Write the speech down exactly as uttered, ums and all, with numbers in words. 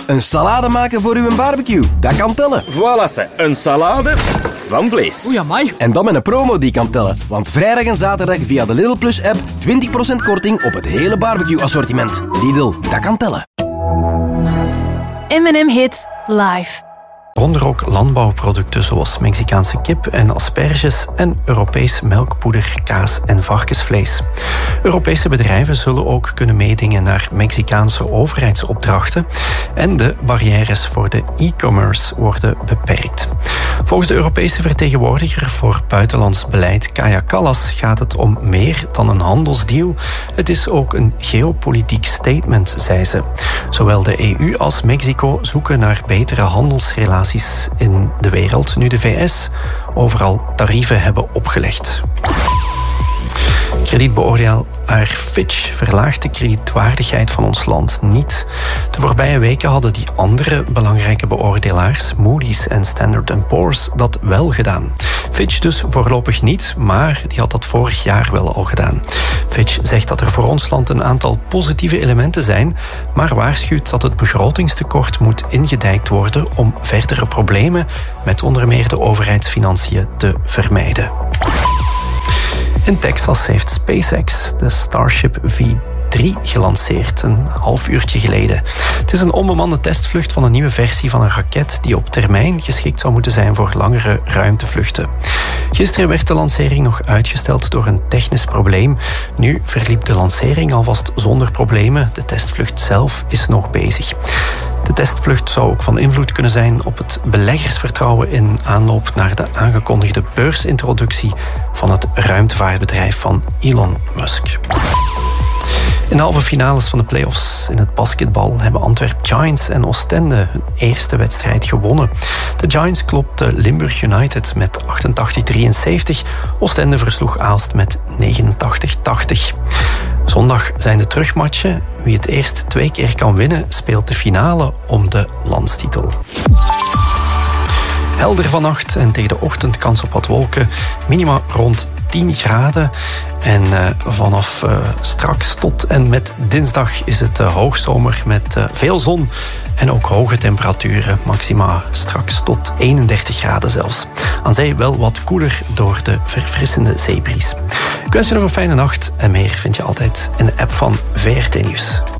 Een salade maken voor uw barbecue, dat kan tellen. Voilà, ze. Een salade van vlees. Oei, amai. En dan met een promo die kan tellen. Want vrijdag en zaterdag via de Lidl Plus app twintig procent korting op het hele barbecue assortiment. Lidl, dat kan tellen. M en M Hits live. Waaronder ook landbouwproducten zoals Mexicaanse kip en asperges en Europees melkpoeder, kaas en varkensvlees. Europese bedrijven zullen ook kunnen meedingen naar Mexicaanse overheidsopdrachten en de barrières voor de e-commerce worden beperkt. Volgens de Europese vertegenwoordiger voor buitenlands beleid Kaja Kallas gaat het om meer dan een handelsdeal. Het is ook een geopolitiek statement, zei ze. Zowel de E U als Mexico zoeken naar betere handelsrelaties in de wereld, nu de V S overal tarieven hebben opgelegd. Kredietbeoordelaar Fitch verlaagt de kredietwaardigheid van ons land niet. De voorbije weken hadden die andere belangrijke beoordelaars, Moody's en Standard and Poor's, dat wel gedaan. Fitch dus voorlopig niet, maar die had dat vorig jaar wel al gedaan. Fitch zegt dat er voor ons land een aantal positieve elementen zijn, maar waarschuwt dat het begrotingstekort moet ingedijkt worden om verdere problemen met onder meer de overheidsfinanciën te vermijden. In Texas heeft SpaceX de Starship V drie gelanceerd, een half uurtje geleden. Het is een onbemande testvlucht van een nieuwe versie van een raket die op termijn geschikt zou moeten zijn voor langere ruimtevluchten. Gisteren werd de lancering nog uitgesteld door een technisch probleem. Nu verliep de lancering alvast zonder problemen. De testvlucht zelf is nog bezig. De testvlucht zou ook van invloed kunnen zijn op het beleggersvertrouwen in aanloop naar de aangekondigde beursintroductie van het ruimtevaartbedrijf van Elon Musk. In de halve finales van de play-offs in het basketbal hebben Antwerp Giants en Oostende hun eerste wedstrijd gewonnen. De Giants klopten Limburg United met achtentachtig drieënzeventig. Oostende versloeg Aalst met negenentachtig tachtig. Zondag zijn de terugmatchen. Wie het eerst twee keer kan winnen, speelt de finale om de landstitel. Helder vannacht en tegen de ochtend kans op wat wolken. Minima rond tien graden. En uh, vanaf uh, straks tot en met dinsdag is het uh, hoogzomer met uh, veel zon en ook hoge temperaturen. Maxima straks tot eenendertig graden zelfs. Aan zee wel wat koeler door de verfrissende zeebries. Ik wens je nog een fijne nacht en meer vind je altijd in de app van V R T Nieuws.